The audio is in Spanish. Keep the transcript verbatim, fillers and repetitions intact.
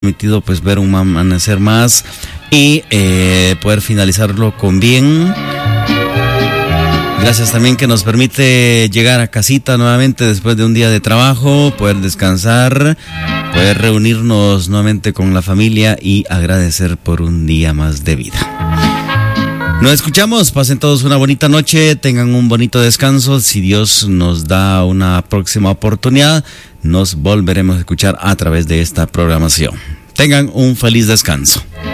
permitido pues ver un amanecer más y eh, poder finalizarlo con bien. Gracias también que nos permite llegar a casita nuevamente después de un día de trabajo, poder descansar, poder reunirnos nuevamente con la familia y agradecer por un día más de vida. Nos escuchamos, pasen todos una bonita noche, tengan un bonito descanso. Si Dios nos da una próxima oportunidad, nos volveremos a escuchar a través de esta programación. Tengan un feliz descanso.